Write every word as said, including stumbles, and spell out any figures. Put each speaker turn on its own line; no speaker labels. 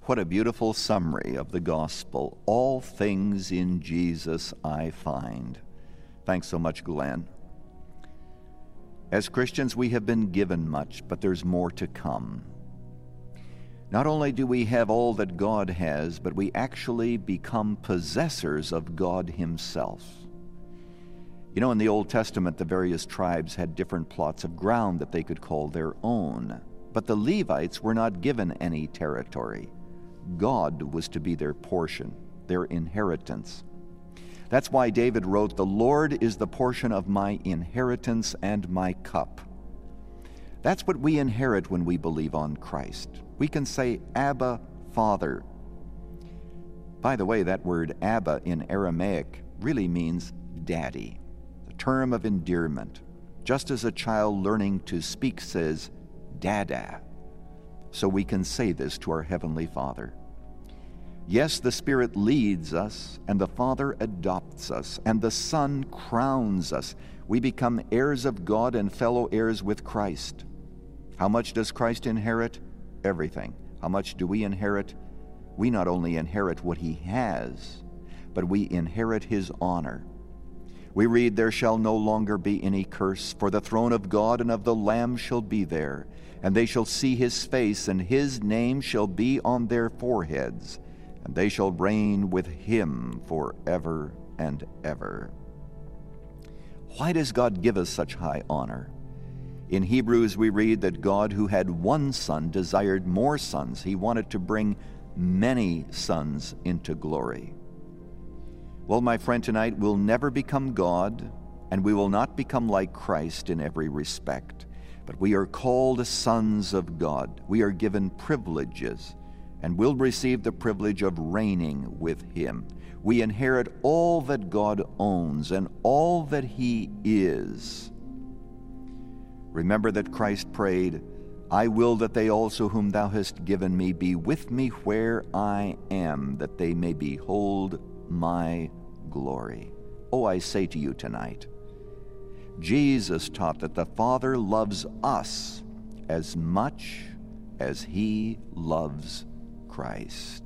What a beautiful summary of the gospel. All things in Jesus I find. Thanks so much, Glenn. As Christians, we have been given much, but there's more to come. Not only do we have all that God has, but we actually become possessors of God Himself. You know, in the Old Testament, the various tribes had different plots of ground that they could call their own, but the Levites were not given any territory. God was to be their portion, their inheritance. That's why David wrote, "The Lord is the portion of my inheritance and my cup." That's what we inherit when we believe on Christ. We can say, "Abba, Father." By the way, that word Abba in Aramaic really means daddy, a term of endearment, just as a child learning to speak says, "Dada." So we can say this to our Heavenly Father. Yes, the Spirit leads us, and the Father adopts us, and the Son crowns us. We become heirs of God and fellow heirs with Christ. How much does Christ inherit? Everything. How much do we inherit? We not only inherit what He has, but we inherit His honor. We read, "There shall no longer be any curse, for the throne of God and of the Lamb shall be there, and they shall see His face, and His name shall be on their foreheads, and they shall reign with Him forever and ever." Why does God give us such high honor? In Hebrews we read that God, who had one son, desired more sons. He wanted to bring many sons into glory. Well, my friend, tonight we'll never become God, and we will not become like Christ in every respect. But we are called sons of God. We are given privileges, and will receive the privilege of reigning with Him. We inherit all that God owns and all that He is. Remember that Christ prayed, "I will that they also whom thou hast given me be with me where I am, that they may behold my glory." Oh, I say to you tonight, Jesus taught that the Father loves us as much as He loves Christ.